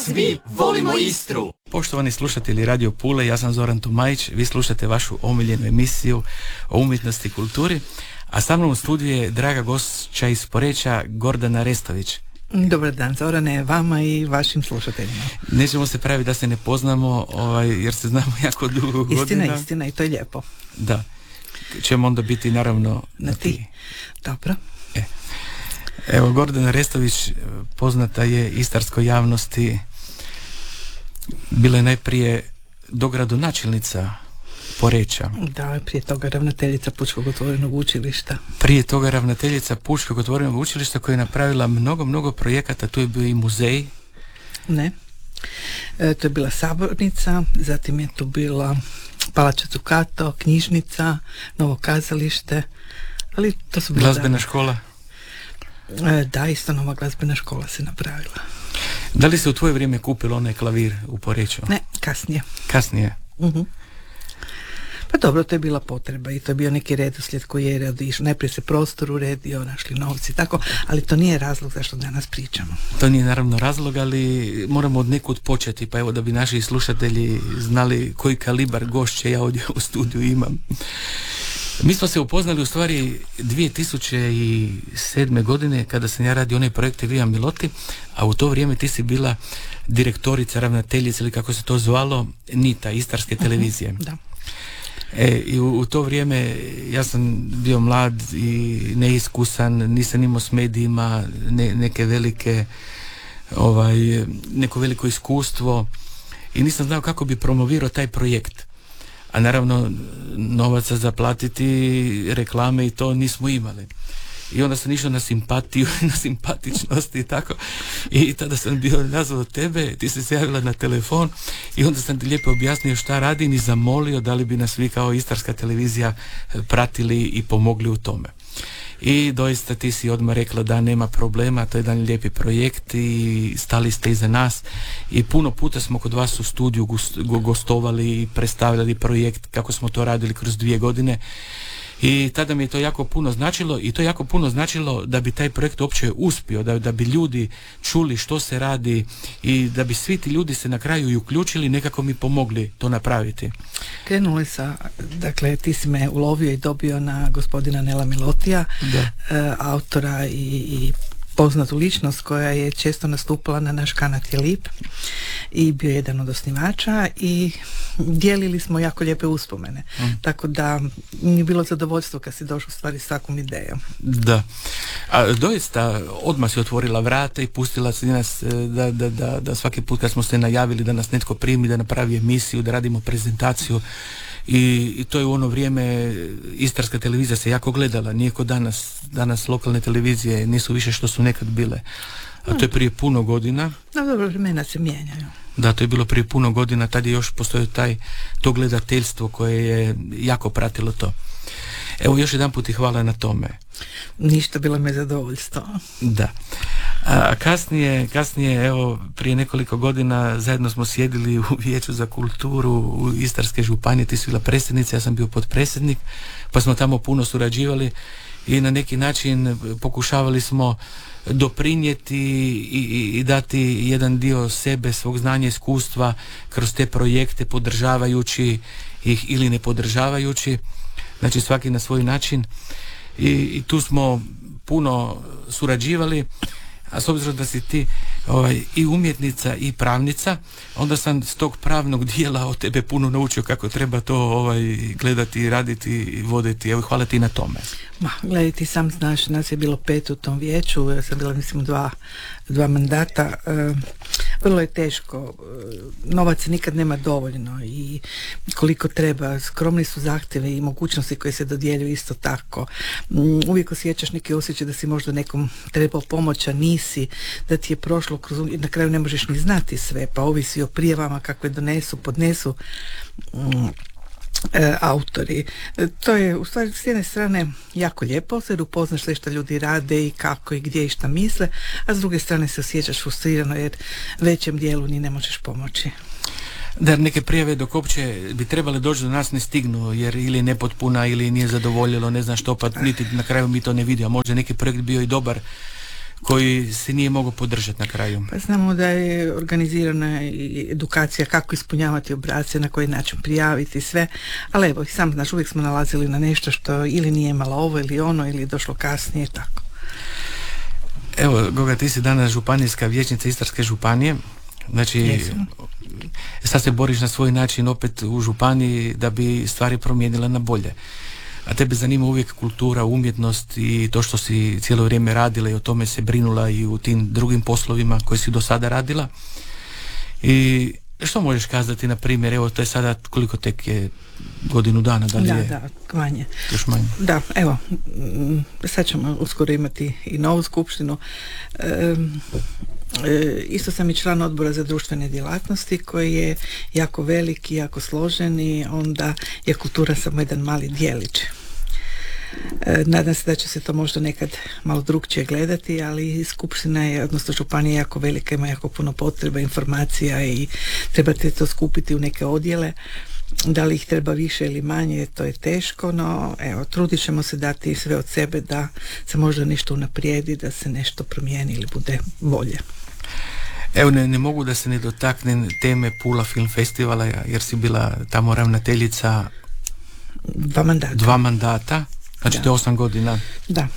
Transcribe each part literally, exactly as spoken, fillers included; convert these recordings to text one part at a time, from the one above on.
Svi volimo Istru. Poštovani slušatelji Radio Pule, ja sam Zoran Tomajić, vi slušate vašu omiljenu emisiju o umjetnosti i kulturi, a sa mnom u studiju je draga gošća iz Poreča, Gordana Restović. Dobar dan, Zorane, vama i vašim slušateljima. Nećemo se praviti da se ne poznamo, ovaj, jer se znamo jako dugo godina. Istina, istina, i to je lijepo. Da, ćemo onda biti naravno na, na ti. ti. Dobro. E. Evo, Gordana Restović poznata je istarskoj javnosti, bila je najprije dogradonačelnica Poreča. Da, prije toga ravnateljica Pučkog otvorenog učilišta. Prije toga ravnateljica Pučkog otvorenog učilišta koja je napravila mnogo, mnogo projekata, tu je bio i muzej. Ne, e, to je bila sabornica, zatim je tu bila Palača Cukato, knjižnica, novo kazalište, ali to su bila glazbena škola. E, da, isto nova glazbena škola se napravila. Da li se u tvoje vrijeme kupilo onaj klavir u Poreču? Ne, kasnije. Kasnije? Uh-huh. Pa dobro, to je bila potreba i to je bio neki redoslijed koji je išao. Najprije se prostor uredio, našli novci, tako, ali to nije razlog zašto danas pričamo. To nije naravno razlog, ali moramo od nekud početi, pa evo da bi naši slušatelji znali koji kalibar gošće ja ovdje u studiju imam. Mi smo se upoznali u stvari dvije tisuće sedme godine kada sam ja radio onaj projekt Via Miloti, a u to vrijeme ti si bila direktorica, ravnateljica ili kako se to zvalo, Nita, istarske televizije. Uh-huh, da. E, i u, u to vrijeme ja sam bio mlad i neiskusan, nisam imao s medijima ne, neke velike ovaj, neko veliko iskustvo i nisam znao kako bi promovirao taj projekt. A naravno novaca za platiti reklame i to nismo imali. I onda sam išao na simpatiju, na simpatičnost i tako. I tada sam bio nazvao tebe, ti si se javila na telefon i onda sam ti lijepo objasnio šta radim i zamolio da li bi nas vi kao istarska televizija pratili i pomogli u tome. I doista ti si odmah rekla da nema problema, to je jedan lijepi projekt i stali ste iza nas i puno puta smo kod vas u studiju gostovali i predstavljali projekt kako smo to radili kroz dvije godine. I tada mi je to jako puno značilo i to jako puno značilo da bi taj projekt uopće uspio, da, da bi ljudi čuli što se radi i da bi svi ti ljudi se na kraju i uključili, nekako mi pomogli to napraviti. Krenuli sa, dakle, ti si me ulovio i dobio na gospodina Nela Milotija, e, autora i, i poznatu ličnost koja je često nastupala na naš kanat je Lip i bio jedan od osnivača i dijelili smo jako lijepe uspomene. Mm. Tako da mi je bilo zadovoljstvo kad si došao u stvari s takvom idejom. Da. A doista odmah si otvorila vrata i pustila si nas da, da, da, da svaki put kad smo se najavili da nas netko primi, da napravi emisiju, da radimo prezentaciju. I, i to je u ono vrijeme istarska televizija se jako gledala, nije ko danas, danas lokalne televizije nisu više što su nekad bile, a to je prije puno godina. No, dobro, vremena se mijenjaju. Da, to je bilo prije puno godina, tad je još postojao taj, to gledateljstvo koje je jako pratilo to. Evo još jedan put i hvala na tome. Ništa, bilo mi je zadovoljstvo. Da. A kasnije, kasnije, evo, prije nekoliko godina zajedno smo sjedili u Vijeću za kulturu u Istarske županije, ti si bila predsjednica, ja sam bio potpredsjednik, pa smo tamo puno surađivali i na neki način pokušavali smo doprinijeti i, i, i dati jedan dio sebe, svog znanja, iskustva kroz te projekte, podržavajući ih ili ne podržavajući, znači svaki na svoj način i, i tu smo puno surađivali. A s obzirom da si ti ovaj, i umjetnica i pravnica, onda sam s tog pravnog dijela od tebe puno naučio kako treba to ovaj, gledati, raditi i voditi. Evo, hvala ti na tome. Ma, gledaj, ti sam znaš, nas je bilo pet u tom vijeću, ja sam bila, mislim, dva, dva mandata. E, vrlo je teško, e, novaca nikad nema dovoljno i koliko treba, skromni su zahtjevi i mogućnosti koje se dodjeljuju isto tako. Mm, uvijek osjećaš neki osjećaj da si možda nekom trebao pomoć, a nisi, da ti je prošlo kroz, na kraju ne možeš ni znati sve, pa ovisi o prijavama kakve donesu, podnesu mm, E, autori. E, to je u stvari s jedne strane jako lijepo, jer upoznaš sve što ljudi rade i kako i gdje i šta misle, a s druge strane se osjećaš frustrirano jer većem dijelu ni ne možeš pomoći. Da, neke prijave dok uopće bi trebale doći do nas ne stignu, jer ili je nepotpuna ili nije zadovoljilo, ne znam što, pa niti na kraju mi to ne vidio. Možda neki projekt bio i dobar, koji se nije mogao podržati na kraju. Pa znamo da je organizirana i edukacija kako ispunjavati obrasce, na koji način prijaviti sve, ali evo, sam znaš, uvijek smo nalazili na nešto što ili nije imalo ovo ili ono, ili je došlo kasnije, tako. Evo, Goga, ti si danas županijska vijećnica Istarske županije, znači Jesam. Sad se boriš na svoj način opet u županiji da bi stvari promijenile na bolje. A tebe zanima uvijek kultura, umjetnost i to što si cijelo vrijeme radila i o tome se brinula i u tim drugim poslovima koje si do sada radila. I što možeš kazati, na primjer, evo to je sada koliko tek je godinu dana, da li Da, je? da, manje. Još manje. Da, evo, mm, sad ćemo uskoro imati i novu skupštinu. E, e, isto sam i član odbora za društvene djelatnosti koji je jako velik i jako složen i onda je kultura samo jedan mali dijelić. E, nadam se da će se to možda nekad malo drukčije gledati, ali skupština je, odnosno županija je jako velika, ima jako puno potreba, informacija i trebate to skupiti u neke odjele. Da li ih treba više ili manje, to je teško, no evo, trudit ćemo se dati sve od sebe da se možda nešto unaprijedi, da se nešto promijeni ili bude bolje. Evo, ne, ne mogu da se ne dotaknem teme Pula Film Festivala, jer si bila tamo ravnateljica Dva mandata. dva mandata, znači Da. to je osam godina. Da.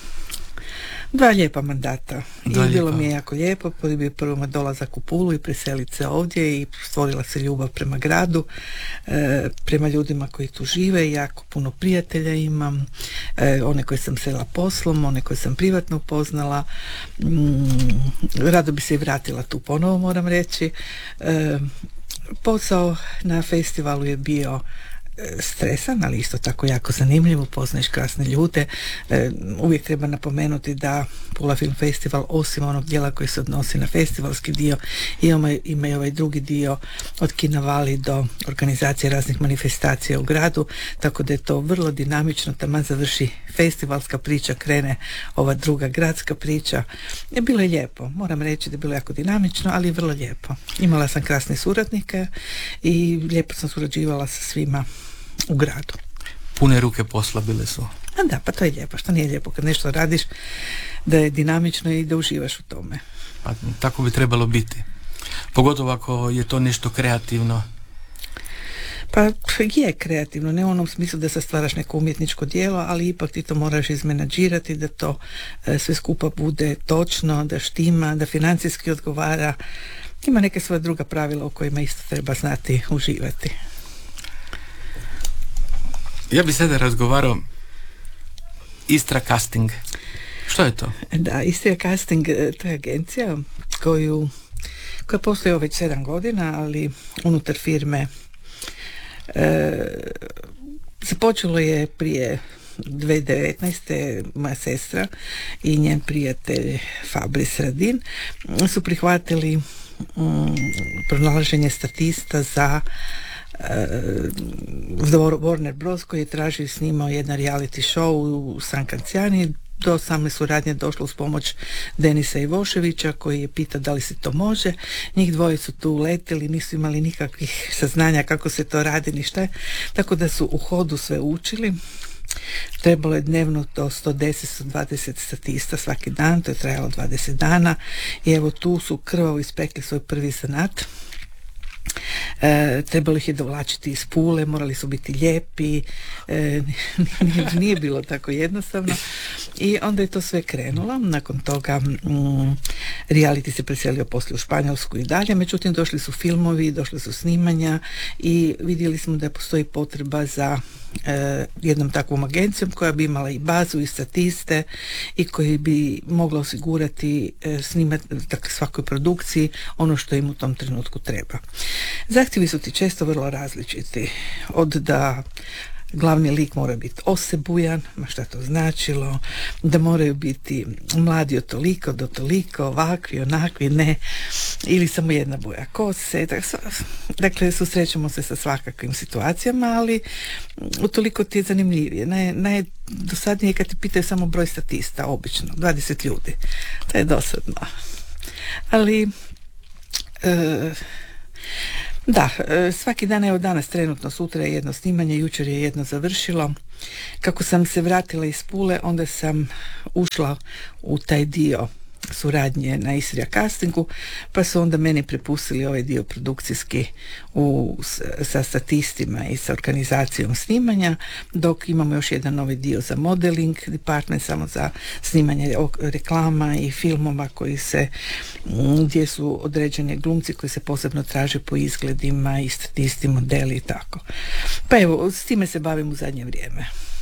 Dva lijepa mandata. Dva I bilo lijepa. mi je jako lijepo, bio prvo dolazak u Pulu i preseliti se ovdje i stvorila se ljubav prema gradu, e, prema ljudima koji tu žive, jako puno prijatelja imam, e, one koje sam srela poslom, one koje sam privatno upoznala, mm, rado bi se i vratila tu ponovo, moram reći. E, posao na festivalu je bio stresan, ali isto tako jako zanimljivo, poznaješ krasne ljude. E, uvijek treba napomenuti da Pula Film Festival, osim onog dijela koji se odnosi na festivalski dio, ima, ima i ovaj drugi dio od Kina Vali do organizacije raznih manifestacija u gradu, tako da je to vrlo dinamično, taman završi festivalska priča, krene ova druga gradska priča. Je bilo je lijepo, moram reći da je bilo jako dinamično, ali vrlo lijepo. Imala sam krasne suradnike i lijepo sam surađivala sa svima u gradu. Pune ruke posla bile su. A da, pa to je lijepo. Što nije lijepo kad nešto radiš, da je dinamično i da uživaš u tome. Pa tako bi trebalo biti. Pogotovo ako je to nešto kreativno. Pa je kreativno, ne u onom smislu da se stvaraš neko umjetničko djelo, ali ipak ti to moraš izmenadžirati, da to e, sve skupa bude točno, da štima, da financijski odgovara. Ima neke svoje druga pravila u kojima isto treba znati uživati. Ja bi sada razgovarao Istra Casting. Što je to? Da, Istra Casting, to je agencija koju, koja postoji već sedam godina, ali unutar firme e, započelo je prije dvije tisuće devetnaeste. Moja sestra i njen prijatelj Fabris Radin su prihvatili um, pronalaženje statista za za Warner Bros. Koji je tražio i snimao jedan reality show u San Canciani. Do same suradnje došlo uz pomoć Denisa Ivoševića koji je pitao da li se to može. Njih dvoje su tu leteli, nisu imali nikakvih saznanja kako se to radi ni šta, tako da su u hodu sve učili. Trebalo je dnevno do sto deset do sto dvadeset statista svaki dan, to je trajalo dvadeset dana i evo tu su krvavo ispekli svoj prvi zanat. E, trebalo ih je dovlačiti iz Pule, morali su biti lijepi, e, nije, nije bilo tako jednostavno i onda je to sve krenulo. Nakon toga mm, reality se preselio poslije u Španjolsku i dalje, međutim došli su filmovi, došli su snimanja i vidjeli smo da postoji potreba za e, jednom takvom agencijom koja bi imala i bazu i statiste i koji bi mogla osigurati e, snimati dakle, svakoj produkciji ono što im u tom trenutku treba. Zahtjevi su ti često vrlo različiti, od da glavni lik mora biti osebujan, ma šta to značilo, da moraju biti mladi od toliko do toliko, ovakvi, onakvi, ne, ili samo jedna boja kose. Dakle, susrećemo se sa svakakvim situacijama, ali utoliko ti je zanimljivije. Naj, najdosadnije je kad ti pitaju samo broj statista, obično, dvadeset ljudi. To je dosadno. Ali... E, Da, svaki dan, evo danas trenutno, sutra je jedno snimanje, jučer je jedno završilo. Kako sam se vratila iz Pule, onda sam ušla u taj dio suradnje na Isrija castingu, pa su onda meni prepustili ovaj dio produkcijski u, sa statistima i sa organizacijom snimanja, dok imamo još jedan novi dio za modeling department, samo za snimanje reklama i filmova koji se, gdje su određeni glumci koji se posebno traže po izgledima i statisti, modeli i tako. Pa evo, s time se bavim u zadnje vrijeme.